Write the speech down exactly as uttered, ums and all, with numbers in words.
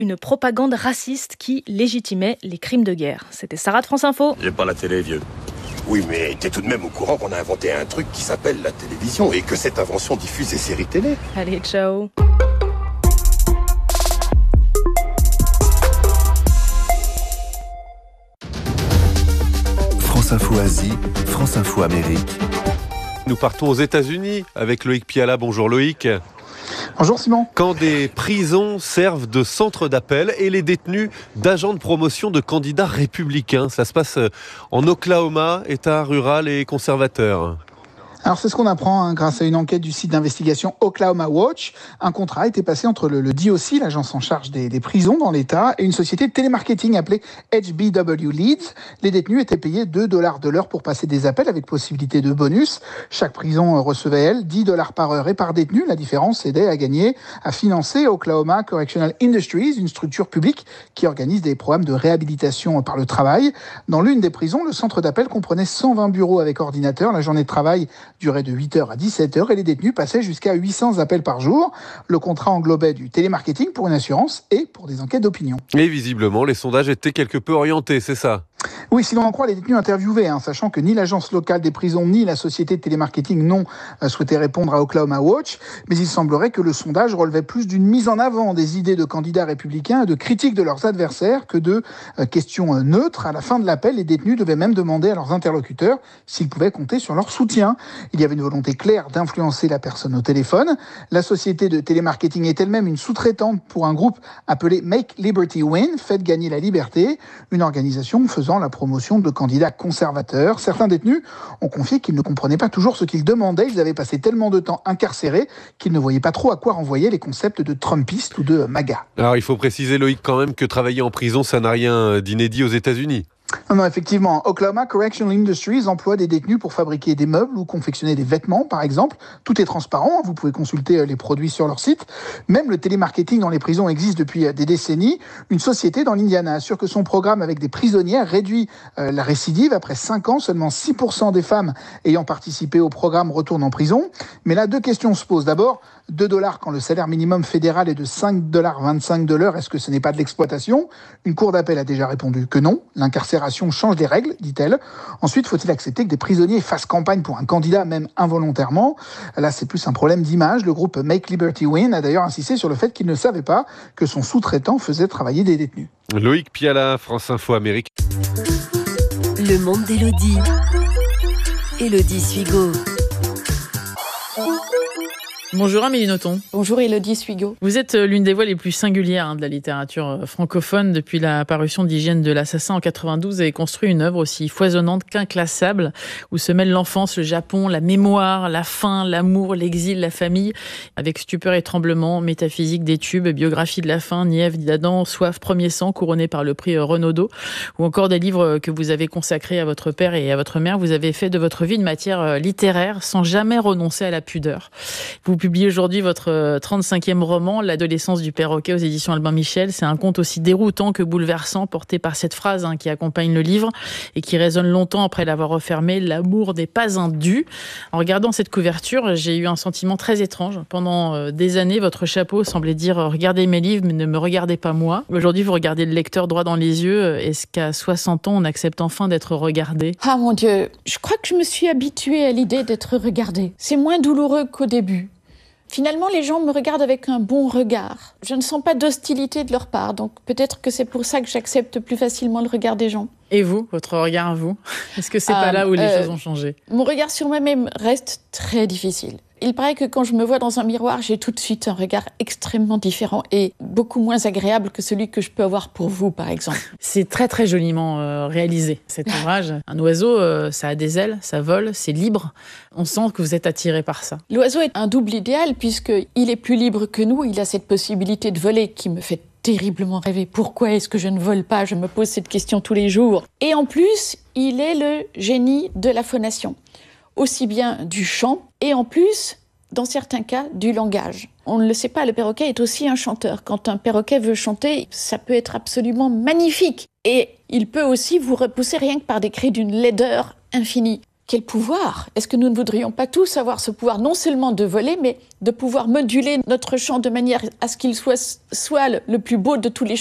une propagande raciste qui légitimait les crimes de guerre. C'était Sarah de France Info. J'ai pas la télé, vieux. Oui, mais t'es tout de même au courant qu'on a inventé un truc qui s'appelle la télévision et que cette invention diffuse les séries télé. Allez, ciao. France Info Asie, France Info Amérique. Nous partons aux États-Unis avec Loïc Piala. Bonjour Loïc. Bonjour Simon. Quand des prisons servent de centre d'appel et les détenus d'agents de promotion de candidats républicains, ça se passe en Oklahoma, État rural et conservateur. Alors c'est ce qu'on apprend hein, grâce à une enquête du site d'investigation Oklahoma Watch. Un contrat a été passé entre le, le D O C, l'agence en charge des, des prisons dans l'État, et une société de télémarketing appelée H B W Leads. Les détenus étaient payés deux dollars de l'heure pour passer des appels avec possibilité de bonus. Chaque prison recevait, elle, dix dollars par heure et par détenu. La différence aidait à gagner, à financer Oklahoma Correctional Industries, une structure publique qui organise des programmes de réhabilitation par le travail. Dans l'une des prisons, le centre d'appel comprenait cent vingt bureaux avec ordinateur. La journée de travail durait de huit heures à dix-sept heures et les détenus passaient jusqu'à huit cents appels par jour. Le contrat englobait du télémarketing pour une assurance et pour des enquêtes d'opinion. Et visiblement, les sondages étaient quelque peu orientés, c'est ça ? Oui, si l'on en croit les détenus interviewés, hein, sachant que ni l'agence locale des prisons ni la société de télémarketing n'ont euh, souhaité répondre à Oklahoma Watch, mais il semblerait que le sondage relevait plus d'une mise en avant des idées de candidats républicains et de critiques de leurs adversaires que de euh, questions euh, neutres. À la fin de l'appel, les détenus devaient même demander à leurs interlocuteurs s'ils pouvaient compter sur leur soutien. Il y avait une volonté claire d'influencer la personne au téléphone. La société de télémarketing est elle-même une sous-traitante pour un groupe appelé Make Liberty Win, Faites gagner la liberté, une organisation faisant la promotion de candidats conservateurs. Certains détenus ont confié qu'ils ne comprenaient pas toujours ce qu'ils demandaient. Ils avaient passé tellement de temps incarcérés qu'ils ne voyaient pas trop à quoi renvoyer les concepts de Trumpistes ou de MAGA. Alors il faut préciser Loïc quand même que travailler en prison, ça n'a rien d'inédit aux États-Unis. Non, non, effectivement, Oklahoma Correctional Industries emploie des détenus pour fabriquer des meubles ou confectionner des vêtements, par exemple. Tout est transparent, vous pouvez consulter les produits sur leur site. Même le télémarketing dans les prisons existe depuis des décennies. Une société dans l'Indiana assure que son programme avec des prisonnières réduit euh, la récidive. Après cinq ans, seulement six pour cent des femmes ayant participé au programme retournent en prison. Mais là, deux questions se posent. D'abord, deux dollars quand le salaire minimum fédéral est de cinq dollars vingt-cinq de l'heure, est-ce que ce n'est pas de l'exploitation ? Une cour d'appel a déjà répondu que non. L'incarcération change les règles, dit-elle. Ensuite, faut-il accepter que des prisonniers fassent campagne pour un candidat, même involontairement ? Là, c'est plus un problème d'image. Le groupe Make Liberty Win a d'ailleurs insisté sur le fait qu'il ne savait pas que son sous-traitant faisait travailler des détenus. Loïc Piala, France Info Amérique. Le monde d'Élodie. Élodie Suigo. Bonjour Amélie Nothomb. Bonjour Élodie Suigo. Vous êtes l'une des voix les plus singulières hein, de la littérature francophone. Depuis la parution d'Hygiène de l'assassin en quatre-vingt-douze, vous avez construit une œuvre aussi foisonnante qu'inclassable, où se mêlent l'enfance, le Japon, la mémoire, la faim, l'amour, l'exil, la famille, avec stupeur et tremblement, métaphysique des tubes, biographie de la faim, Nièvre d'Adam, Soif, Premier sang, couronné par le prix Renaudot, ou encore des livres que vous avez consacrés à votre père et à votre mère. Vous avez fait de votre vie une matière littéraire sans jamais renoncer à la pudeur. Vous publiez aujourd'hui votre trente-cinquième roman, L'adolescence du perroquet aux éditions Albin Michel. C'est un conte aussi déroutant que bouleversant, porté par cette phrase hein, qui accompagne le livre et qui résonne longtemps après l'avoir refermé. L'amour n'est pas un dû. En regardant cette couverture, j'ai eu un sentiment très étrange. Pendant des années, votre chapeau semblait dire « Regardez mes livres, mais ne me regardez pas moi ». Aujourd'hui, vous regardez le lecteur droit dans les yeux. Est-ce qu'à soixante ans, on accepte enfin d'être regardé ? Ah mon Dieu, je crois que je me suis habituée à l'idée d'être regardée. C'est moins douloureux qu'au début. Finalement, les gens me regardent avec un bon regard. Je ne sens pas d'hostilité de leur part, donc peut-être que c'est pour ça que j'accepte plus facilement le regard des gens. Et vous, votre regard à vous ? Est-ce que c'est euh, pas là où les euh, choses ont changé ? Mon regard sur moi-même reste très difficile. Il paraît que quand je me vois dans un miroir, j'ai tout de suite un regard extrêmement différent et beaucoup moins agréable que celui que je peux avoir pour vous, par exemple. C'est très très joliment euh, réalisé, cet ouvrage. Un oiseau, euh, ça a des ailes, ça vole, c'est libre. On sent que vous êtes attiré par ça. L'oiseau est un double idéal puisqu'il est plus libre que nous. Il a cette possibilité de voler qui me fait terriblement rêver. Pourquoi est-ce que je ne vole pas ? Je me pose cette question tous les jours. Et en plus, il est le génie de la phonation. Aussi bien du chant et en plus, dans certains cas, du langage. On ne le sait pas, le perroquet est aussi un chanteur. Quand un perroquet veut chanter, ça peut être absolument magnifique. Et il peut aussi vous repousser rien que par des cris d'une laideur infinie. quel pouvoir! Est-ce que nous ne voudrions pas tous avoir ce pouvoir, non seulement de voler, mais de pouvoir moduler notre chant de manière à ce qu'il soit, soit le plus beau de tous les